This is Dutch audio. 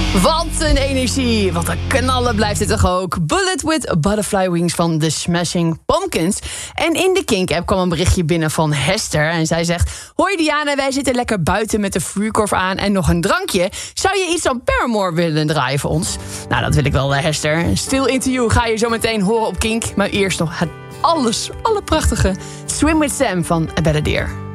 Wat een energie. Wat een knallen blijft het toch ook. Bullet with Butterfly Wings van The Smashing Pumpkins. En in de Kink-app kwam een berichtje binnen van Hester. En zij zegt: hoi Diana, wij zitten lekker buiten met de Freekorf aan en nog een drankje. Zou je iets van Paramore willen draaien voor ons? Nou, dat wil ik wel, Hester. Still Into You ga je zo meteen horen op Kink. Maar eerst nog het alle prachtige Swim with Sam van A Better Dear.